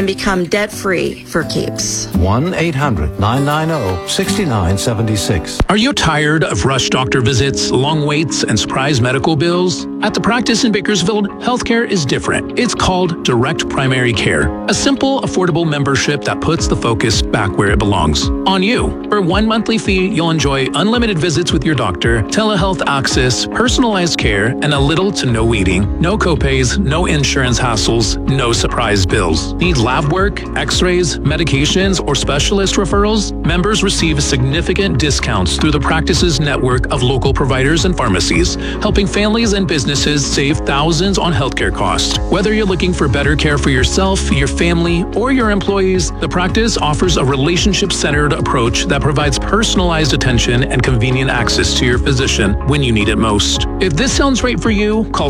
and become debt-free for keeps. 1-800-990-6976. Are you tired of rush doctor visits, long waits, and surprise medical bills? At the practice in Bakersfield, healthcare is different. It's called Direct Primary Care, a simple, affordable membership that puts the focus back where it belongs, on you. For one monthly fee, you'll enjoy unlimited visits with your doctor, telehealth access, personalized care, and a little to no waiting. No copays, no insurance hassles, no surprise bills. Need lab work, x-rays, medications, or specialist referrals? Members receive significant discounts through the practice's network of local providers and pharmacies, helping families and businesses save thousands on healthcare costs. Whether you're looking for better care for yourself, your family, or your employees, the practice offers a relationship-centered approach that provides personalized attention and convenient access to your physician when you need it most. If this sounds right for you, call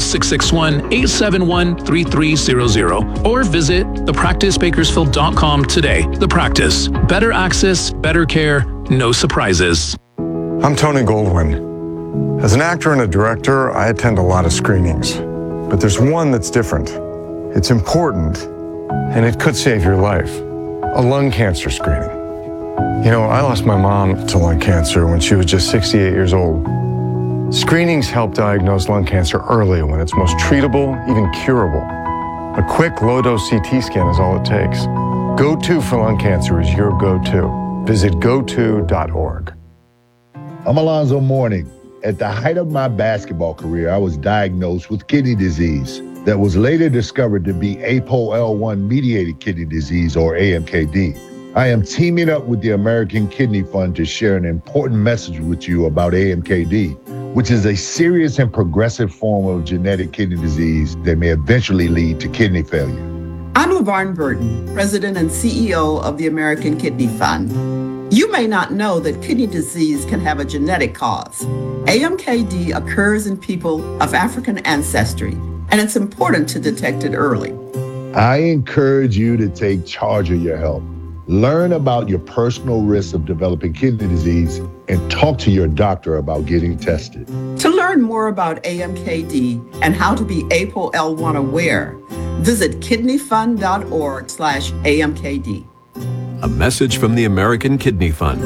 661-871-3300 or visit thepracticebakersfield.com today. The Practice. Better access, better care, no surprises. I'm Tony Goldwyn. As an actor and a director, I attend a lot of screenings. But there's one that's different. It's important, and it could save your life. A lung cancer screening. You know, I lost my mom to lung cancer when she was just 68 years old. Screenings help diagnose lung cancer early when it's most treatable, even curable. A quick low-dose CT scan is all it takes. Go-To for lung cancer is your go-to. Visit goto.org. I'm Alonzo Mourning. At the height of my basketball career, I was diagnosed with kidney disease that was later discovered to be APOL1-mediated kidney disease, or AMKD. I am teaming up with the American Kidney Fund to share an important message with you about AMKD, which is a serious and progressive form of genetic kidney disease that may eventually lead to kidney failure. I'm LaVarn Burton, President and CEO of the American Kidney Fund. You may not know that kidney disease can have a genetic cause. AMKD occurs in people of African ancestry, and it's important to detect it early. I encourage you to take charge of your health. Learn about your personal risks of developing kidney disease and talk to your doctor about getting tested. To learn more about AMKD and how to be APOL1 aware, visit kidneyfund.org/AMKD. A message from the American Kidney Fund.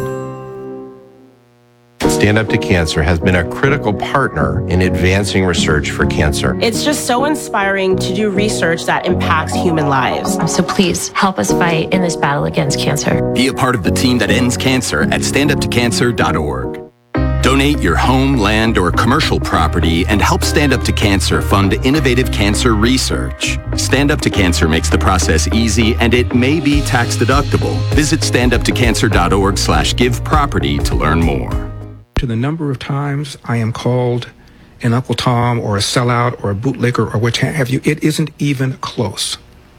Stand Up to Cancer has been a critical partner in advancing research for cancer. It's just so inspiring to do research that impacts human lives. So please help us fight in this battle against cancer. Be a part of the team that ends cancer at standuptocancer.org. Donate your home, land, or commercial property and help Stand Up to Cancer fund innovative cancer research. Stand Up to Cancer makes the process easy, and it may be tax deductible. Visit standuptocancer.org/giveproperty to learn more. To the number of times I am called an Uncle Tom or a sellout or a bootlicker or what have you, it isn't even close.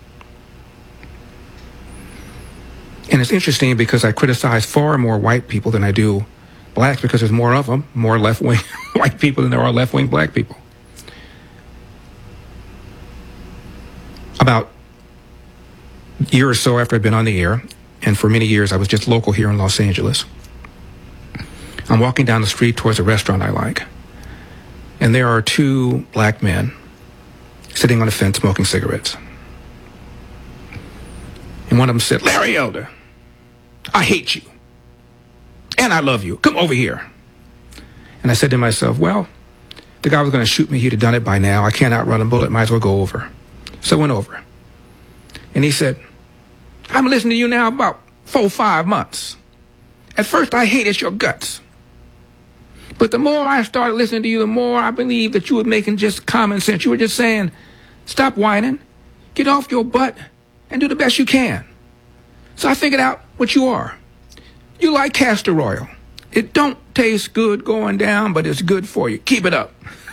And it's interesting because I criticize far more white people than I do blacks because there's more of them, more left-wing white people than there are left-wing black people. About a year or so after I'd been on the air, and for many years I was just local here in Los Angeles, I'm walking down the street towards a restaurant I like, and there are two black men sitting on a fence smoking cigarettes. And one of them said, "Larry Elder, I hate you. And I love you. Come over here." And I said to myself, well, the guy was going to shoot me. He'd have done it by now. I can't outrun a bullet. Might as well go over. So I went over. And he said, "I've been listening to you now about 4 or 5 months. At first, I hated your guts. But the more I started listening to you, the more I believed that you were making just common sense. You were just saying, stop whining, get off your butt, and do the best you can. So I figured out what you are. You like castor oil. It don't taste good going down, but it's good for you. Keep it up."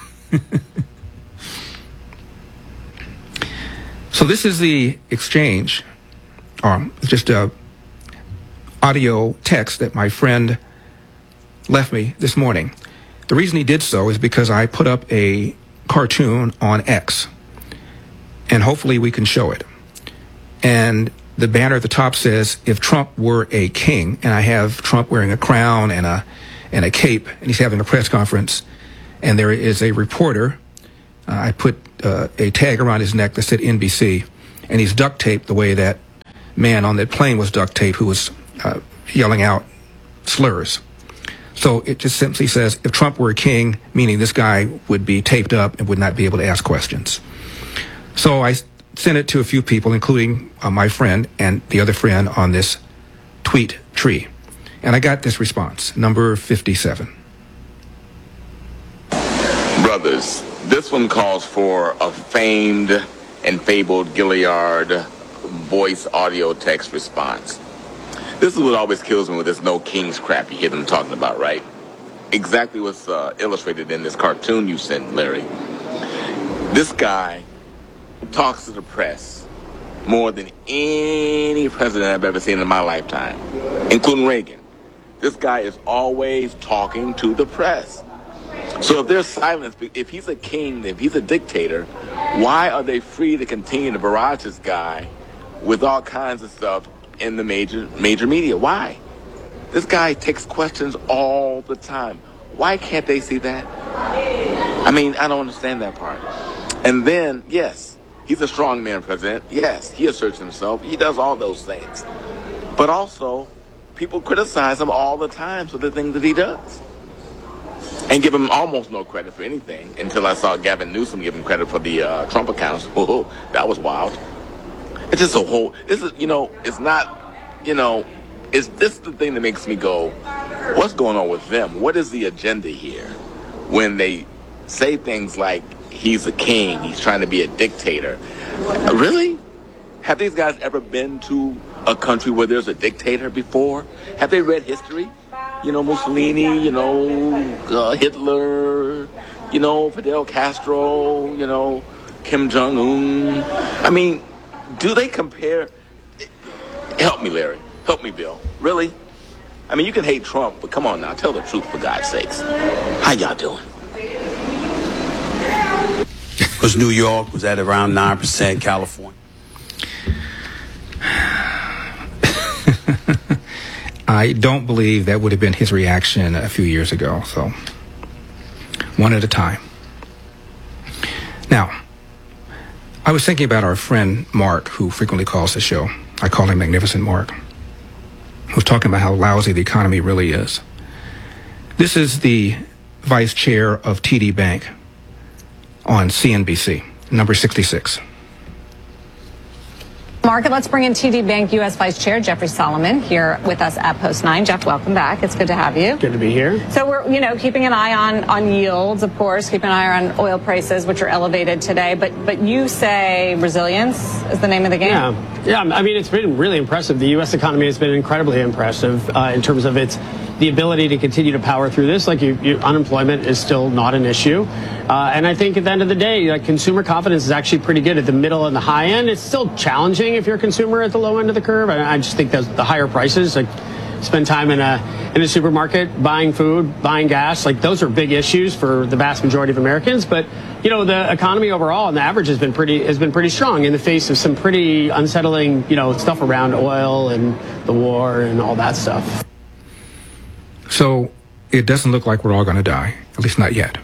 So this is the exchange, just a audio text that my friend left me this morning. The reason he did so is because I put up a cartoon on X, and hopefully we can show it. And the banner at the top says, "If Trump were a king," and I have Trump wearing a crown and a cape, and he's having a press conference, and there is a reporter. I put a tag around his neck that said NBC, and he's duct taped the way that man on that plane was duct taped who was yelling out slurs. So it just simply says, if Trump were a king, meaning this guy would be taped up and would not be able to ask questions. So I sent it to a few people, including my friend and the other friend on this tweet tree. And I got this response, number 57. Brothers, this one calls for a famed and fabled Gilliard voice audio text response. This is what always kills me with this no kings crap you hear them talking about, right? Exactly what's illustrated in this cartoon you sent, Larry. This guy talks to the press more than any president I've ever seen in my lifetime, including Reagan. This guy is always talking to the press. So if there's silence, if he's a king, if he's a dictator, why are they free to continue to barrage this guy with all kinds of stuff in the major media? Why? This guy takes questions all the time. Why can't they see that? I mean, I don't understand that part. And then, yes, he's a strongman president. Yes, he asserts himself. He does all those things. But also, people criticize him all the time for the things that he does. And give him almost no credit for anything until I saw Gavin Newsom give him credit for the Trump accounts. Oh, that was wild. It's just a whole, this is, it's not, is this the thing that makes me go, what's going on with them? What is the agenda here? When they say things like, he's a king, he's trying to be a dictator. Really? Have these guys ever been to a country where there's a dictator before? Have they read history? Mussolini, Hitler, Fidel Castro, Kim Jong-un. I mean, do they compare? Help me, Larry. Help me, Bill. Really? I mean, you can hate Trump, but come on now. Tell the truth, for God's sakes. How y'all doing? Was New York, was at around 9%, California? I don't believe that would have been his reaction a few years ago. So, one at a time. Now, I was thinking about our friend Mark, who frequently calls the show. I call him Magnificent Mark, who's talking about how lousy the economy really is. This is the vice chair of TD Bank on CNBC, number 66. Market, let's bring in TD Bank U.S. Vice Chair Jeffrey Solomon here with us at Post 9. Jeff, welcome back. It's good to have you. Good to be here. So we're, keeping an eye on yields, of course, keeping an eye on oil prices, which are elevated today. But you say resilience is the name of the game. Yeah. I mean, it's been really impressive. The U.S. economy has been incredibly impressive in terms of the ability to continue to power through this. Like unemployment is still not an issue. And I think at the end of the day, consumer confidence is actually pretty good at the middle and the high end. It's still challenging if you're a consumer at the low end of the curve. I just think that the higher prices, spend time in a supermarket, buying food, buying gas, those are big issues for the vast majority of Americans. But, the economy overall on the average has been pretty strong in the face of some pretty unsettling, stuff around oil and the war and all that stuff. So it doesn't look like we're all going to die, at least not yet.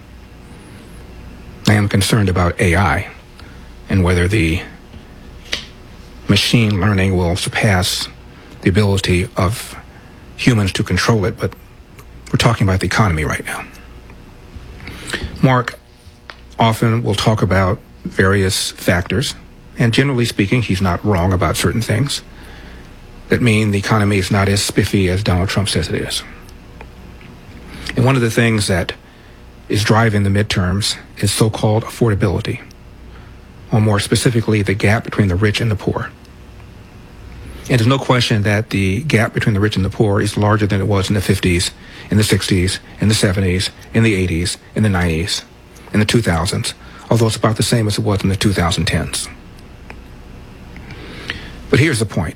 I am concerned about AI and whether the machine learning will surpass the ability of humans to control it, but we're talking about the economy right now. Mark often will talk about various factors, and generally speaking, he's not wrong about certain things that mean the economy is not as spiffy as Donald Trump says it is. And one of the things that is driving the midterms is so-called affordability, or more specifically, the gap between the rich and the poor. And there's no question that the gap between the rich and the poor is larger than it was in the 50s, in the 60s, in the 70s, in the 80s, in the 90s, in the 2000s, although it's about the same as it was in the 2010s. But here's the point.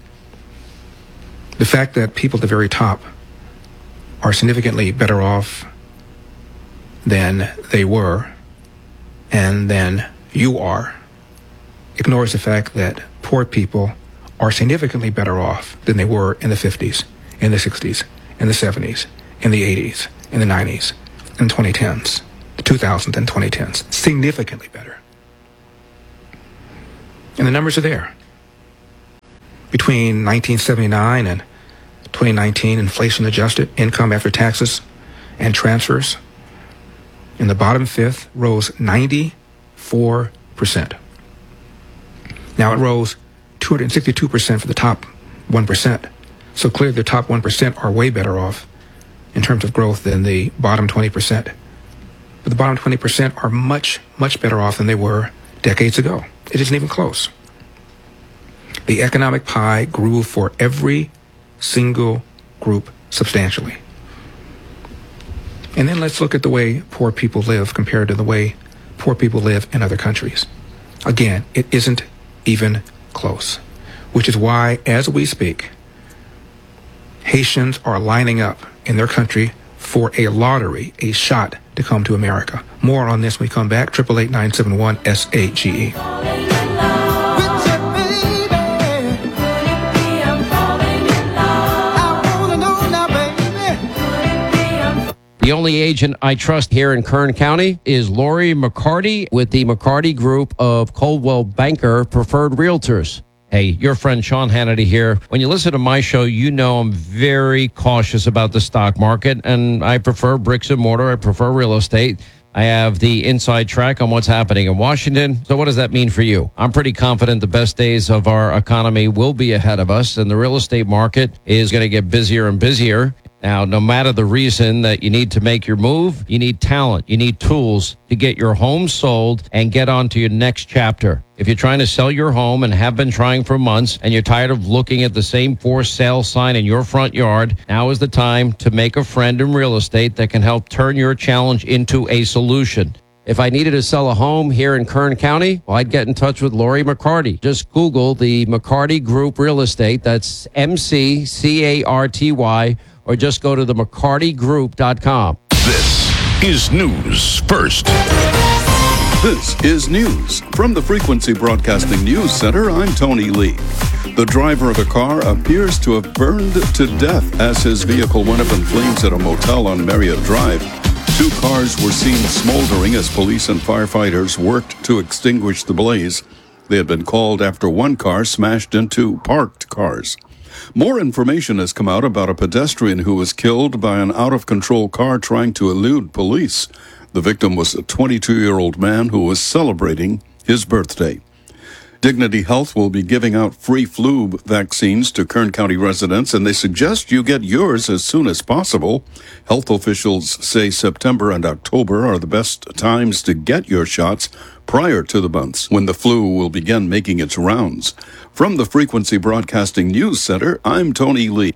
The fact that people at the very top are significantly better off than they were and than you are ignores the fact that poor people are significantly better off than they were in the 50s, in the 60s, in the 70s, in the 80s, in the 90s, in the 2010s, the 2000s and 2010s. Significantly better. And the numbers are there. between 1979 and 2019, inflation adjusted income after taxes and transfers in the bottom fifth rose 94%. Now it rose 262% for the top 1%. So clearly the top 1% are way better off in terms of growth than the bottom 20%. But the bottom 20% are much, much better off than they were decades ago. It isn't even close. The economic pie grew for every single group substantially. And then let's look at the way poor people live compared to the way poor people live in other countries. Again, it isn't even close, which is why, as we speak, Haitians are lining up in their country for a lottery, a shot to come to America. More on this when we come back. 888-971-SAGE. The only agent I trust here in Kern County is Lori McCarty with the McCarty Group of Coldwell Banker Preferred Realtors. Hey, your friend Sean Hannity here. When you listen to my show, you know I'm very cautious about the stock market, and I prefer bricks and mortar. I prefer real estate. I have the inside track on what's happening in Washington. So what does that mean for you? I'm pretty confident the best days of our economy will be ahead of us, and the real estate market is going to get busier and busier. Now, no matter the reason that you need to make your move, you need talent, you need tools to get your home sold and get on to your next chapter. If you're trying to sell your home and have been trying for months and you're tired of looking at the same for sale sign in your front yard, now is the time to make a friend in real estate that can help turn your challenge into a solution. If I needed to sell a home here in Kern County, well, I'd get in touch with Lori McCarty. Just Google the McCarty Group Real Estate. That's MCCARTY. Or just go to the McCartyGroup.com. This is News First. This is news. From the Frequency Broadcasting News Center, I'm Tony Lee. The driver of a car appears to have burned to death as his vehicle went up in flames at a motel on Marriott Drive. 2 cars were seen smoldering as police and firefighters worked to extinguish the blaze. They had been called after 1 car smashed into parked cars. More information has come out about a pedestrian who was killed by an out-of-control car trying to elude police. The victim was a 22-year-old man who was celebrating his birthday. Dignity Health will be giving out free flu vaccines to Kern County residents, and they suggest you get yours as soon as possible. Health officials say September and October are the best times to get your shots prior to the months when the flu will begin making its rounds. From the Frequency Broadcasting News Center, I'm Tony Lee.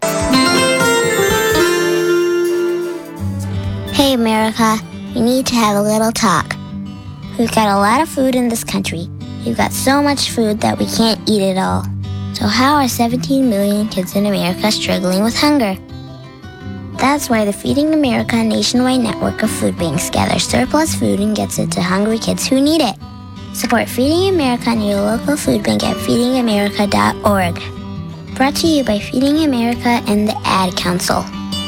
Hey, America, we need to have a little talk. We've got a lot of food in this country. We've got so much food that we can't eat it all. So how are 17 million kids in America struggling with hunger? That's why the Feeding America nationwide network of food banks gathers surplus food and gets it to hungry kids who need it. Support Feeding America and your local food bank at feedingamerica.org. Brought to you by Feeding America and the Ad Council.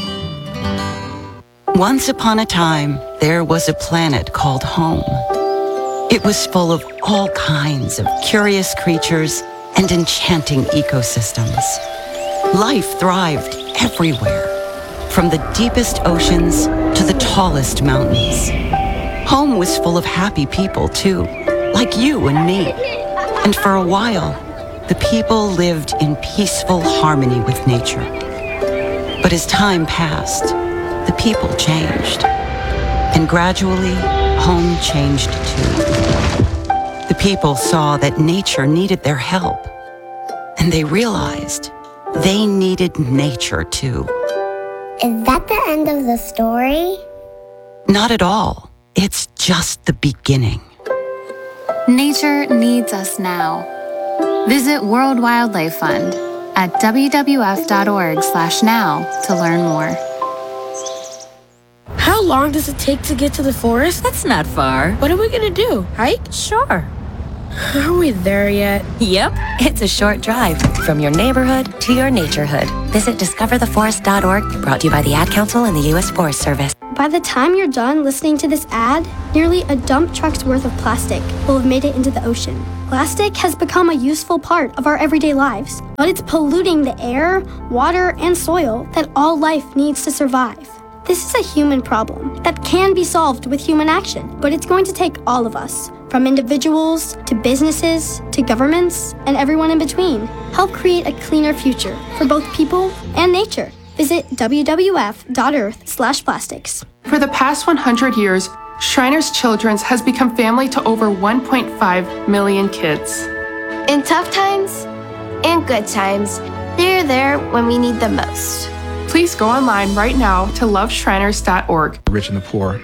Once upon a time, there was a planet called home. It was full of all kinds of curious creatures and enchanting ecosystems. Life thrived everywhere, from the deepest oceans to the tallest mountains. Home was full of happy people, too, like you and me. And for a while, the people lived in peaceful harmony with nature. But as time passed, the people changed. And gradually, home changed too. The people saw that nature needed their help. And they realized they needed nature too. Is that the end of the story? Not at all. It's just the beginning. Nature needs us now. Visit World Wildlife Fund at wwf.org/now to learn more. How long does it take to get to the forest? That's not far. What are we gonna do? Hike? Sure. Are we there yet? Yep, it's a short drive from your neighborhood to your naturehood. Visit discovertheforest.org, brought to you by the Ad Council and the U.S. Forest Service. By the time you're done listening to this ad, nearly a dump truck's worth of plastic will have made it into the ocean. Plastic has become a useful part of our everyday lives, but it's polluting the air, water, and soil that all life needs to survive. This is a human problem that can be solved with human action, but it's going to take all of us, from individuals to businesses to governments and everyone in between. Help create a cleaner future for both people and nature. Visit www.earth/plastics. For the past 100 years, Shriners Children's has become family to over 1.5 million kids. In tough times and good times, they're there when we need them most. Please go online right now to loveshriners.org. Rich and the poor.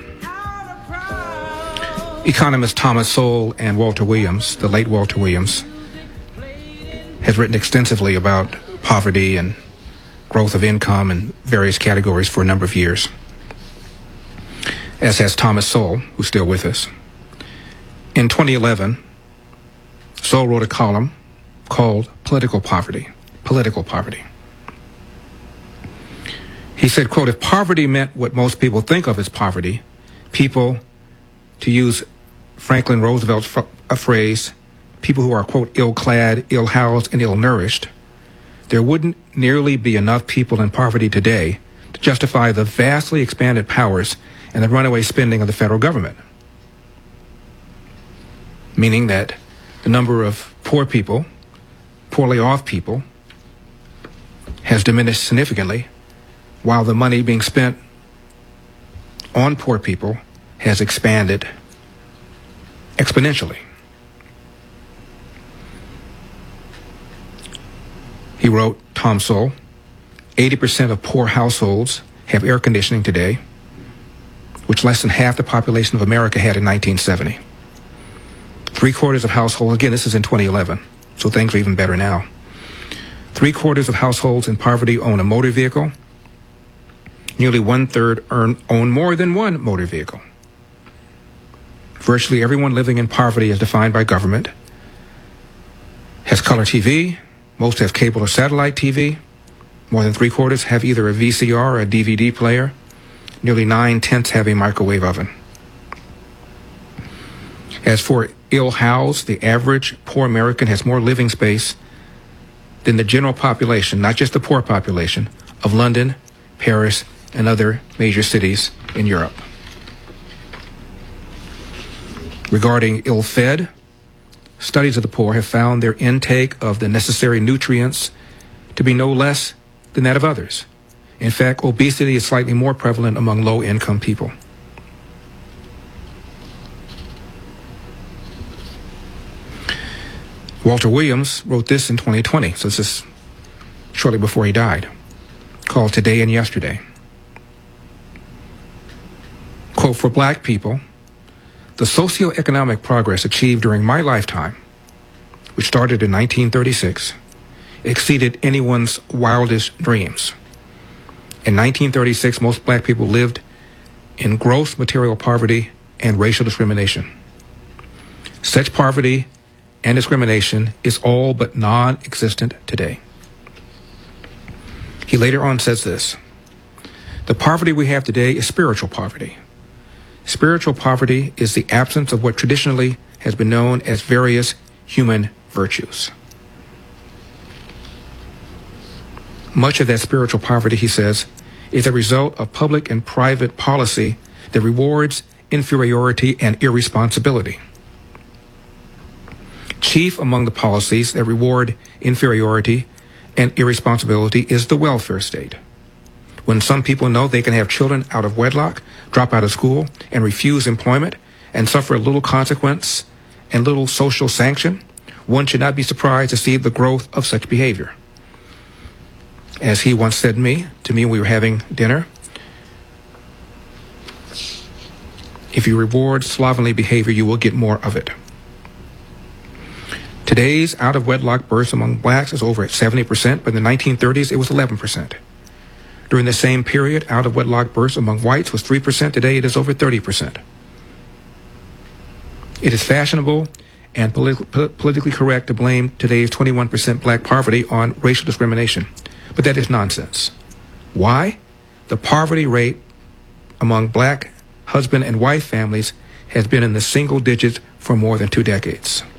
Economists Thomas Sowell and Walter Williams, the late Walter Williams, has written extensively about poverty and growth of income in various categories for a number of years, as has Thomas Sowell, who's still with us. In 2011, Sowell wrote a column called Political Poverty. Political Poverty. He said, quote, if poverty meant what most people think of as poverty, people, to use Franklin Roosevelt's phrase, people who are, quote, ill-clad, ill-housed, and ill-nourished, there wouldn't nearly be enough people in poverty today to justify the vastly expanded powers and the runaway spending of the federal government. Meaning that the number of poor people, poorly off people, has diminished significantly, while the money being spent on poor people has expanded exponentially. He wrote, Tom Sowell, 80% of poor households have air conditioning today, which less than half the population of America had in 1970. 3/4 of households, again, this is in 2011, so things are even better now. 3/4 of households in poverty own a motor vehicle. Nearly 1/3 own more than one motor vehicle. Virtually everyone living in poverty as defined by government has color TV. Most have cable or satellite TV. More than 3/4 have either a VCR or a DVD player. Nearly 9/10 have a microwave oven. As for ill-housed, the average poor American has more living space than the general population, not just the poor population, of London, Paris, and other major cities in Europe. Regarding ill-fed, studies of the poor have found their intake of the necessary nutrients to be no less than that of others. In fact, obesity is slightly more prevalent among low-income people. Walter Williams wrote this in 2020, so this is shortly before he died, called Today and Yesterday. Quote, for black people, the socioeconomic progress achieved during my lifetime, which started in 1936, exceeded anyone's wildest dreams. In 1936, most black people lived in gross material poverty and racial discrimination. Such poverty and discrimination is all but non-existent today. He later on says this, the poverty we have today is spiritual poverty. Spiritual poverty is the absence of what traditionally has been known as various human virtues. Much of that spiritual poverty, he says, is a result of public and private policy that rewards inferiority and irresponsibility. Chief among the policies that reward inferiority and irresponsibility is the welfare state. When some people know they can have children out of wedlock, drop out of school, and refuse employment, and suffer little consequence and little social sanction, one should not be surprised to see the growth of such behavior. As he once said to me when we were having dinner, if you reward slovenly behavior, you will get more of it. Today's out-of-wedlock births among blacks is over at 70%, but in the 1930s, it was 11%. During the same period, out-of-wedlock births among whites was 3%. Today, it is over 30%. It is fashionable and politically correct to blame today's 21% black poverty on racial discrimination. But that is nonsense. Why? The poverty rate among black husband and wife families has been in the single digits for more than 2 decades.